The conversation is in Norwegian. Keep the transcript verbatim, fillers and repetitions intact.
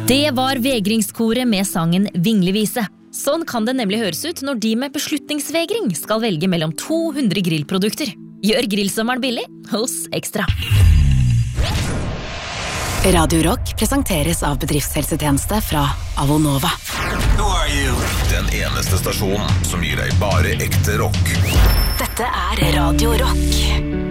Det var vegringskoret med sangen Vingleviset. Sånn kan det nemlig høres ut når de med beslutningsvegring skal velge mellom to hundre grillprodukter. Gjør grillsommeren billig hos Ekstra. Radio Rock presenteres av bedriftshelsetjeneste fra Avonova. Who are you? Den eneste stasjonen som gir deg bare ekte rock. Dette er Radio Rock.